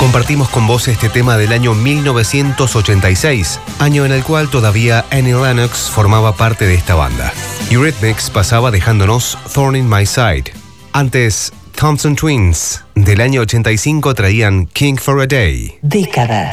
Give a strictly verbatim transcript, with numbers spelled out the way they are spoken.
compartimos con vos este tema del año mil novecientos ochenta y seis, año en el cual todavía Annie Lennox formaba parte de esta banda. Eurythmics pasaba dejándonos Thorn in My Side. Antes, Thompson Twins, del año ochenta y cinco, traían King for a Day. Décadas.